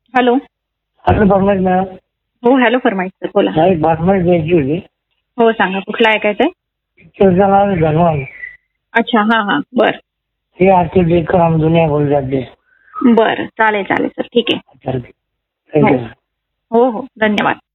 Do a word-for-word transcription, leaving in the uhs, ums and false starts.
Hello. Hello फरमाईश madam. हो hello फरमाईश sir बोला. नाही बातमी द्यायची होती. हो सांगा कुठला ऐकायचंय? पिक्चरचं नाव आहे धनवान. अच्छा हा हा बर हे आजचे देखकर हम दुनिया भूल जाते. बर चालेल चालेल सर ठीक आहे. थँक्यू. हो हो धन्यवाद.